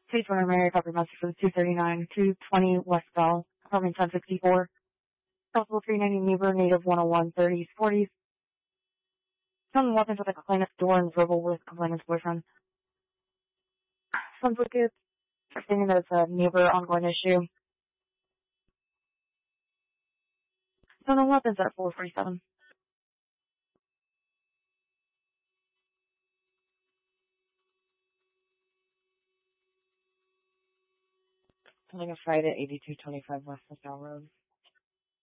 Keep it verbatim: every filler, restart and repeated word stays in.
Case Runner Mary Covered Message for the two thirty-nine, two twenty West Bell, apartment ten sixty-four. Possible three ninety neighbor, native one oh one, thirties, forties. Someone walked into the complainant's door and verbal with complainant's boyfriend. Sounds like it's stating that it's a neighbor ongoing issue. So no weapons at four forty-seven. Something a Friday, eighty-two twenty-five West LaSalle Road.